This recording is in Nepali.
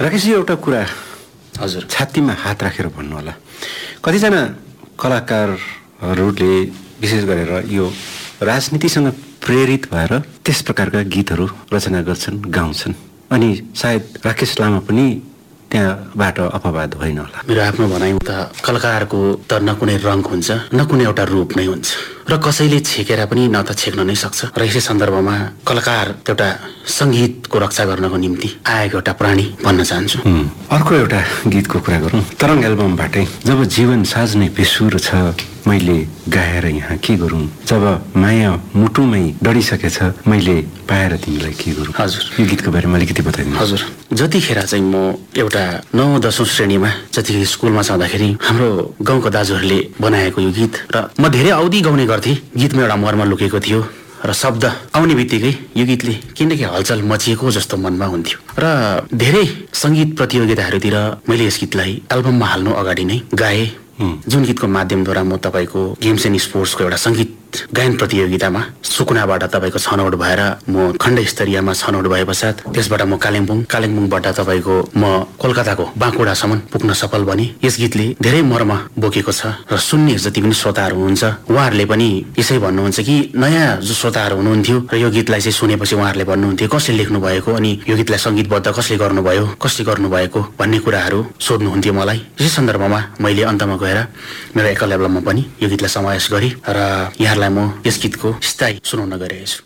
राकेशजी एउटा कुरा हजुर छातीमा हात राखेर भन्नु होला, कतिजना कलाकारहरूले विशेष गरेर यो राजनीतिसँग प्रेरित भएर त्यस प्रकारका गीतहरू रचना गर्छन्, गाउँछन्, अनि सायद राकेश लामा पनि त्यहाँबाट अपवाद होइन होला। मेरो आफ्नो भनाइ त कलाकारको त न कुनै रङ हुन्छ न कुनै एउटा रूप नै हुन्छ र कसैले छेकेर पनि न त छेक्न नै सक्छ। र यसै सन्दर्भमा कलाकार एउटा सङ्गीतको रक्षा गर्नको निम्ति आएको एउटा प्राणी भन्न चाहन्छु। अर्को एउटा गीतको कुरा गरौँ, तरङ्ग एल्बमबाटै। जब जीवन साज्ने बेसुर छ मैले गाएर यहाँ के गरौँ, जब माया मुटुमै डढिसकेछ मैले पाएर तिमीलाई के गरौँ। हजुर, यो गीतको बारेमा अलिकति बताइदिनु। हजुर, जतिखेर चाहिँ म एउटा 9-10औं श्रेणीमा जतिखेर स्कुलमा छँदाखेरि हाम्रो गाउँको दाजुहरूले बनाएको यो गीत र म धेरै अवधि गाउने गर्थेँ। गीतमा एउटा मर्म लुकेको थियो र शब्द आउने बित्तिकै यो गीतले किनकि हलचल मचिएको जस्तो मनमा हुन्थ्यो र धेरै सङ्गीत प्रतियोगिताहरूतिर मैले यस गीतलाई एल्बममा हाल्नु अगाडि नै गाएँ, जुन गीतको माध्यमद्वारा म तपाईँको गेम्स एन्ड स्पोर्ट्सको एउटा सङ्गीत गायन प्रतियोगितामा सुकुनाबाट तपाईँको छनौट भएर म खण्ड स्तरीयमा छनौट भए पश्चात त्यसबाट म कालिम्पोङबाट तपाईँको म कोलकाताको बाँकुडासम्म पुग्न सफल बने। यस गीतले धेरै मर्म बोकेको छ र सुन्ने जति पनि श्रोताहरू हुनुहुन्छ उहाँहरूले पनि यसै भन्नुहुन्छ कि नयाँ जो श्रोताहरू हुनुहुन्थ्यो र यो गीतलाई चाहिँ सुनेपछि उहाँहरूले भन्नुहुन्थ्यो कसले लेख्नु भएको अनि यो गीतलाई सङ्गीतबद्ध कसले गर्नुभएको भन्ने कुराहरू सोध्नुहुन्थ्यो मलाई। यसै सन्दर्भमा मैले अन्तमा गएर मेरो एकल एल्बममा पनि यो गीतलाई समावेश गरेँ र यहाँलाई म यस गीतको स्थायी सुनाउन गइरहेको छु।